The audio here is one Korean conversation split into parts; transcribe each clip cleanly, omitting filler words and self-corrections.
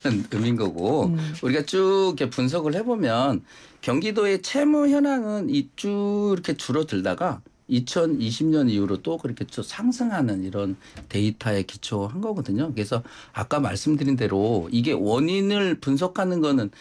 의미인 거고 우리가 쭉 이렇게 분석을 해보면 경기도의 채무 현황은 쭉 이렇게 줄어들다가 2020년 이후로 또 그렇게 또 상승하는 이런 데이터에 기초한 거거든요. 그래서 아까 말씀드린 대로 이게 원인을 분석하는 거는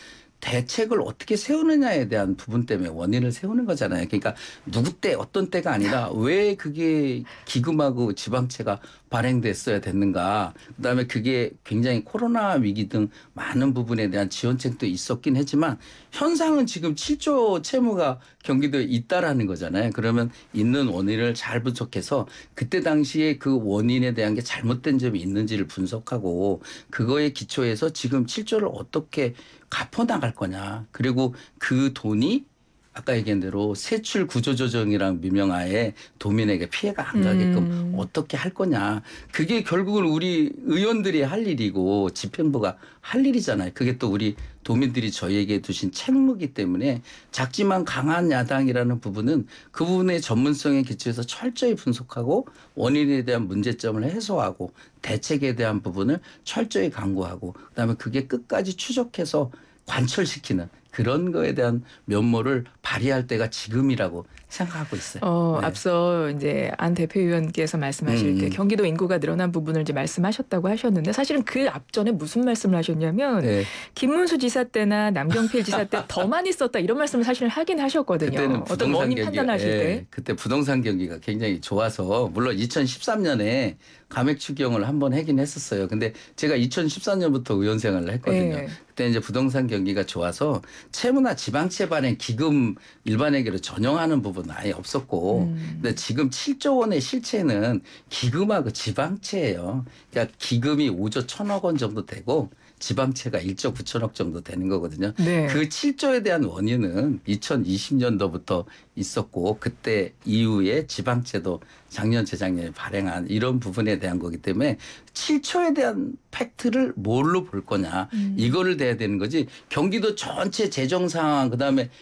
대책을 어떻게 세우느냐에 대한 부분 때문에 원인을 세우는 거잖아요. 그러니까 누구 때 어떤 때가 아니라 왜 그게 기금하고 지방채가 발행됐어야 됐는가. 그다음에 그게 굉장히 코로나 위기 등 많은 부분에 대한 지원책도 있었긴 했지만 현상은 지금 7조 채무가 경기도에 있다라는 거잖아요. 그러면 있는 원인을 잘 분석해서 그때 당시에 그 원인에 대한 게 잘못된 점이 있는지를 분석하고 그거에 기초해서 지금 7조를 어떻게 갚아 나갈 거냐. 그리고 그 돈이 아까 얘기한 대로 세출 구조조정이랑 미명하에 도민에게 피해가 안 가게끔 어떻게 할 거냐. 그게 결국은 우리 의원들이 할 일이고 집행부가 할 일이잖아요. 그게 또 우리 도민들이 저희에게 두신 책무이기 때문에 작지만 강한 야당이라는 부분은 그 부분의 전문성에 기초해서 철저히 분석하고 원인에 대한 문제점을 해소하고 대책에 대한 부분을 철저히 강구하고 그다음에 그게 끝까지 추적해서 관철시키는 그런 거에 대한 면모를 발휘할 때가 지금이라고 생각하고 있어요. 네. 앞서 이제 안 대표위원께서 말씀하실 때 경기도 인구가 늘어난 부분을 이제 말씀하셨다고 하셨는데 사실은 그 앞전에 무슨 말씀을 하셨냐면 네. 김문수 지사 때나 남경필 지사 때 더 많이 썼다 이런 말씀을 사실 하긴 하셨거든요. 그때는 어떤 부동산 원인 경기가 판단하실 때. 그때 부동산 경기가 굉장히 좋아서 물론 2013년에 감액 추경을 한번 하긴 했었어요. 근데 제가 2014년부터 의원 생활을 했거든요. 네. 그때 이제 부동산 경기가 좋아서 채무나 지방채 발행 기금 일반회계로 전용하는 부분은 아예 없었고 근데 지금 7조 원의 실체는 기금하고 지방채예요. 그러니까 기금이 5조 1천억 원 정도 되고 지방채가 1조 9천억 정도 되는 거거든요. 네. 그 7조에 대한 원인은 2020년도부터 있었고 그때 이후에 지방채도 작년 재작년에 발행한 이런 부분에 대한 거기 때문에 7조에 대한 팩트를 뭘로 볼 거냐 이거를 돼야 되는 거지 경기도 전체 재정 상황 그다음에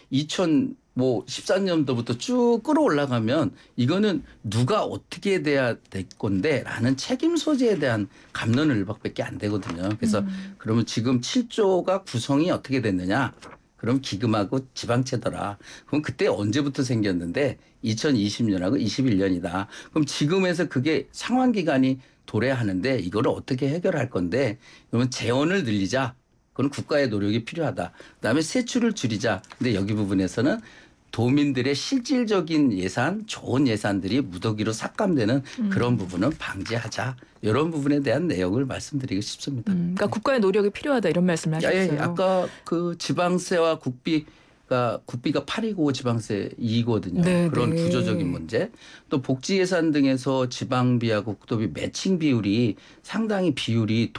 2014년도부터 쭉 끌어올라가면 이거는 누가 어떻게 돼야 될 건데라는 책임 소재에 대한 갑론을박밖에 안 되거든요. 그래서 그러면 지금 7조가 구성이 어떻게 됐느냐? 그럼 기금하고 지방채더라. 그럼 그때 언제부터 생겼는데 2020년하고 21년이다. 그럼 지금에서 그게 상환 기간이 도래하는데 이거를 어떻게 해결할 건데 그러면 재원을 늘리자. 그건 국가의 노력이 필요하다. 그다음에 세출을 줄이자. 근데 여기 부분에서는 도민들의 실질적인 예산, 좋은 예산들이 무더기로 삭감되는 그런 부분은 방지하자. 이런 부분에 대한 내용을 말씀드리고 싶습니다. 그러니까 국가의 노력이 필요하다 이런 말씀을 하셨어요. 아까 그 지방세와 국비가 8이고 지방세 2거든요. 네, 그런 네. 구조적인 문제. 또 복지 예산 등에서 지방비하고 국도비 매칭 비율이 상당히 비율이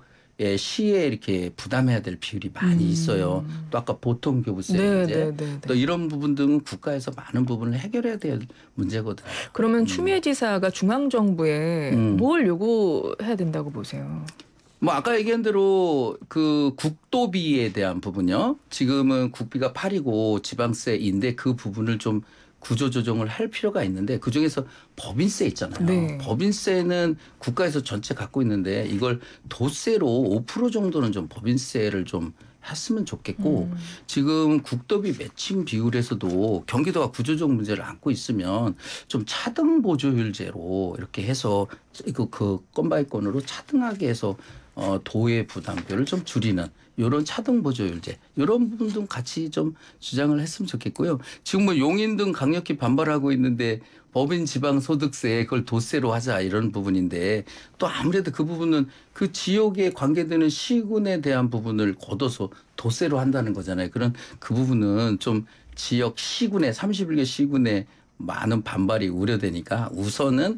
시에 이렇게 부담해야 될 비율이 많이 있어요. 또 아까 보통교부세 네, 문제. 네, 네, 네. 또 이런 부분 등은 국가에서 많은 부분을 해결해야 될 문제거든요. 그러면 추미애 지사가 중앙정부에 뭘 요구해야 된다고 보세요? 뭐 아까 얘기한 대로 그 국도비에 대한 부분요. 지금은 국비가 8이고 지방세인데 그 부분을 좀 구조조정을 할 필요가 있는데 그중에서 법인세 있잖아요. 네. 법인세는 국가에서 전체 갖고 있는데 이걸 도세로 5% 정도는 좀 법인세를 좀 했으면 좋겠고 지금 국도비 매칭 비율에서도 경기도가 구조적 문제를 안고 있으면 좀 차등 보조율제로 이렇게 해서 그 건바이건으로 차등하게 해서 도의 부담표를 좀 줄이는 이런 차등 보조율제 이런 부분도 같이 좀 주장을 했으면 좋겠고요. 지금 뭐 용인 등 강력히 반발하고 있는데 법인 지방 소득세 그걸 도세로 하자 이런 부분인데 또 아무래도 그 부분은 그 지역에 관계되는 시군에 대한 부분을 걷어서 도세로 한다는 거잖아요. 그런 그 부분은 좀 지역 시군에 31개 시군에 많은 반발이 우려되니까 우선은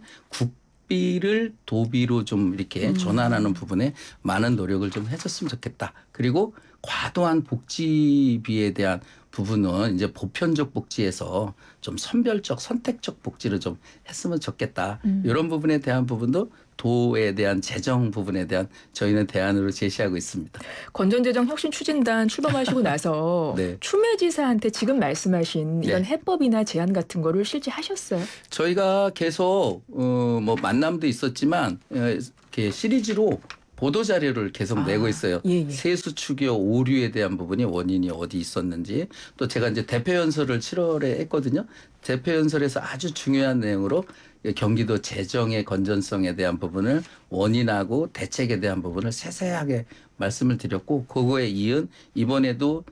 국비를 도비로 좀 이렇게 전환하는 부분에 많은 노력을 좀 해줬으면 좋겠다. 그리고 과도한 복지비에 대한 부분은 이제 보편적 복지에서 좀 선별적 선택적 복지를 좀 했으면 좋겠다. 이런 부분에 대한 부분도 도에 대한 재정 부분에 대한 저희는 대안으로 제시하고 있습니다. 건전재정혁신추진단 출범하시고 나서 네. 추미애 지사한테 지금 말씀하신 이런 네. 해법이나 제안 같은 거를 실제 하셨어요? 저희가 계속 뭐 만남도 있었지만 이렇게 시리즈로 보도 자료를 계속 내고 있어요. 예, 예. 세수 추교 오류에 대한 부분이 원인이 어디 있었는지 또 제가 이제 대표 연설을 7월에 했거든요. 대표 연설에서 아주 중요한 내용으로 경기도 재정의 건전성에 대한 부분을 원인하고 대책에 대한 부분을 세세하게 말씀을 드렸고 그거에 이은 이번에도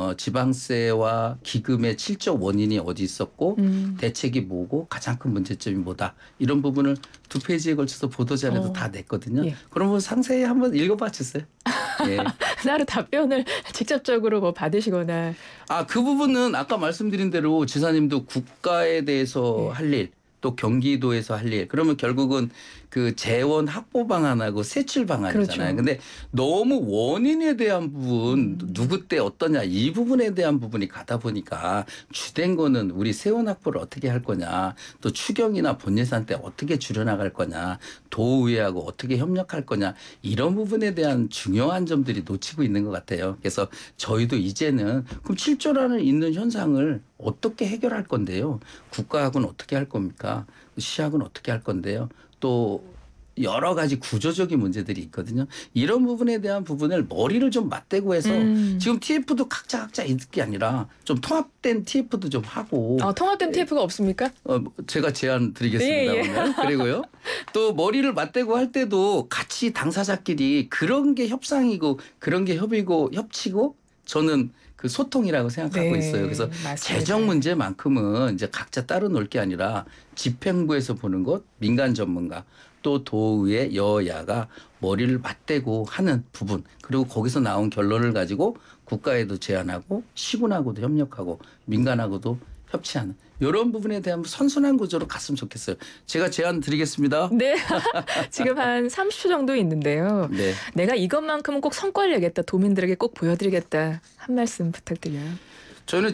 지방세와 기금의 7조 원인이 어디 있었고 대책이 뭐고 가장 큰 문제점이 뭐다. 이런 부분을 2페이지에 걸쳐서 보도자료도 다 냈거든요. 예. 그러면 상세히 한번 읽어봐 주세요. 예. 따로 답변을 직접적으로 뭐 받으시거나. 그 부분은 아까 말씀드린 대로 지사님도 국가에 대해서 할 일, 또 경기도에서 할 일. 그러면 결국은 그 재원 확보 방안하고 세출 방안이잖아요. 그렇죠. 근데 너무 원인에 대한 부분, 누구 때 어떠냐 이 부분에 대한 부분이 가다 보니까 주된 거는 우리 세원 확보를 어떻게 할 거냐, 또 추경이나 본예산 때 어떻게 줄여나갈 거냐, 도의회하고 어떻게 협력할 거냐 이런 부분에 대한 중요한 점들이 놓치고 있는 것 같아요. 그래서 저희도 이제는 그럼 7조라는 있는 현상을 어떻게 해결할 건데요? 국가하고는 어떻게 할 겁니까? 시하고는 어떻게 할 건데요? 또 여러 가지 구조적인 문제들이 있거든요. 이런 부분에 대한 부분을 머리를 좀 맞대고 해서 지금 TF도 각자 있을 게 아니라 좀 통합된 TF도 좀 하고. 통합된 TF가 없습니까? 제가 제안 드리겠습니다. 예. 오늘. 그리고요. 또 머리를 맞대고 할 때도 같이 당사자끼리 그런 게 협상이고 그런 게 협의고 협치고 저는 그 소통이라고 생각하고 있어요. 그래서 맞습니다. 재정 문제만큼은 이제 각자 따로 놀 게 아니라 집행부에서 보는 것, 민간 전문가, 또 도의회 여야가 머리를 맞대고 하는 부분, 그리고 거기서 나온 결론을 가지고 국가에도 제안하고 시군하고도 협력하고 민간하고도 협치하는 이런 부분에 대한 선순환 구조로 갔으면 좋겠어요. 제가 제안 드리겠습니다. 네. 지금 한 30초 정도 있는데요. 네. 내가 이것만큼은 꼭 성과를 내겠다. 도민들에게 꼭 보여드리겠다. 한 말씀 부탁드려요. 저는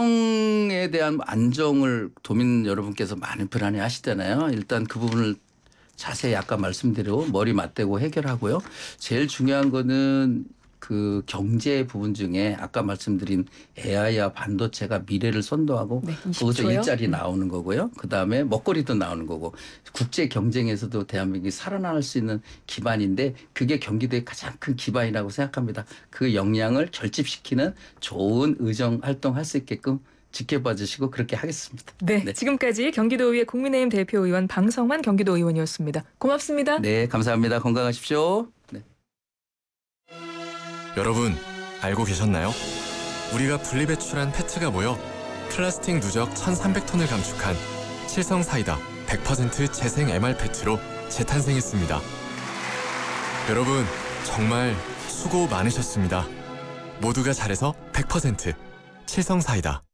재정에 대한 안정을 도민 여러분께서 많이 불안해 하시잖아요. 일단 그 부분을 자세히 아까 말씀대로 머리 맞대고 해결하고요. 제일 중요한 거는 그 경제 부분 중에 아까 말씀드린 AI와 반도체가 미래를 선도하고 거기서 일자리 나오는 거고요. 그다음에 먹거리도 나오는 거고 국제 경쟁에서도 대한민국이 살아날 수 있는 기반인데 그게 경기도의 가장 큰 기반이라고 생각합니다. 그 역량을 결집시키는 좋은 의정 활동할 수 있게끔 지켜봐 주시고 그렇게 하겠습니다. 네. 지금까지 경기도의회 국민의힘 대표의원 방성환 경기도의원이었습니다. 고맙습니다. 네, 감사합니다. 건강하십시오. 네. 여러분, 알고 계셨나요? 우리가 분리배출한 페트가 모여 플라스틱 누적 1,300톤을 감축한 칠성사이다 100% 재생 MR 페트로 재탄생했습니다. 여러분, 정말 수고 많으셨습니다. 모두가 잘해서 100% 칠성사이다.